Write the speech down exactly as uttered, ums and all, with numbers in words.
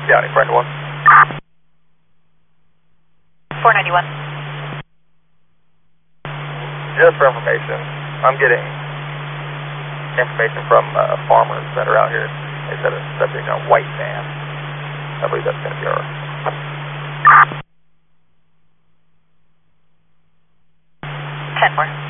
County, four ninety-one. four ninety-one. Just for information, I'm getting information from uh, farmers that are out here. They said it's subject on a white van. I believe that's going to be our... ten four.